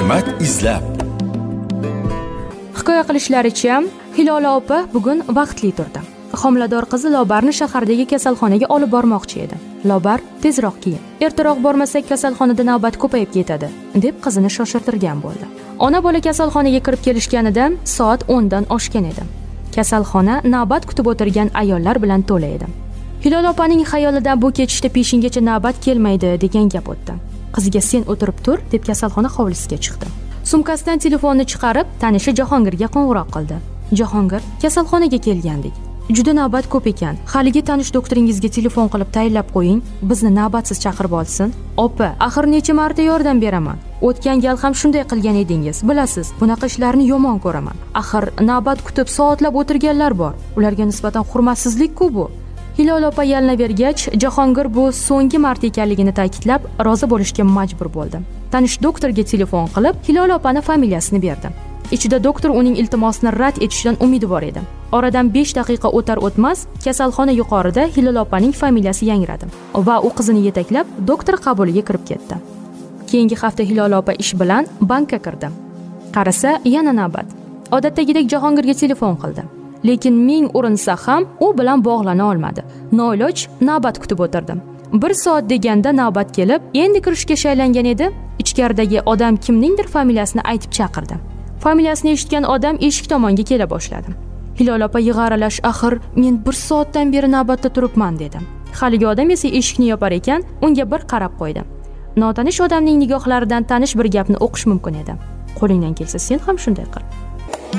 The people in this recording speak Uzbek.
Ne'mat izlab. Hikoya qilishlaricha, Hilola opa bugun baxtli turdi. Homilador qizi Lobarni shahardagi kasalxonaga olib bormoqchi edi. Lobar tezroq keyin. Ertaroq bormasak kasalxonada navbat ko'payib ketadi, deb qizini shoshirtirgan bo'ldi. Ona bola kasalxonaga kirib kelishganida soat 10 dan oshgan edi. Kasalxona navbat kutib o'tirgan ayollar bilan to'la edi. Hilola opaning xayolida bu ketishda peshingacha navbat kelmaydi degan gap o'tdi. Qiziga sen o'tirib tur deb kasalxona hovlisiga chiqdi. Sumkasidan telefonni chiqarib, tanishi Jahongirga qo'ng'iroq qildi. Jahongir, kasalxonaga kelgandik. Juda navbat ko'p ekan. Haligi tanish doktoringizga telefon qilib tayinlab qo'ying, bizni navbatsiz chaqirib olsin. Opa, axir necha marta yordam beraman. O'tgan gal ham shunday qilgan edingiz. Bilasiz, bunaqa ishlarni yomon ko'raman. Axir navbat kutib soatlab o'tirganlar bor. Ularga nisbatan hurmatsizlik-ku bu. Hilola opa yalinavergach, Jahongir bu so'nggi marta ekanligini ta'kidlab, rozi bo'lishga majbur bo'ldi. Tanish doktorga telefon qilib, Hilola opani familiyasini berdi. Ichida doktor uning iltimosini rad etishidan umidvor edi. Oradan 5 daqiqa o'tar o'tmas, kasalxona yuqorida Hilola opaning familiyasi yangradi va u qizini yetaklab doktor qabuliga kirib ketdi. Keyingi hafta Hilola opa ish bilan bankka kirdi. Qarasa, yana navbat. Odatdagidek Jahongirga telefon qildi. Lekin ming urinsa ham u bilan bog'lana olmadi. Noiloj navbat kutib o'tirdim. 1 soat deganda navbat kelib, endi kirishga shaylangan edi. Ichkaridagi odam kimningdir familiyasini aytib chaqirdi. Familiyasini eshitgan odam eshik tomonga kela boshladi. Hilola opa yig'aralash, axir men 1 soatdan beri navbatda turibman dedi. Haligi odam esa eshikni yopar ekan, unga bir qarab qo'ydi. Notanish odamning nigohlaridan tanish bir gapni o'qish mumkin edi. Qo'lingdan kelsa sen ham shunday qil.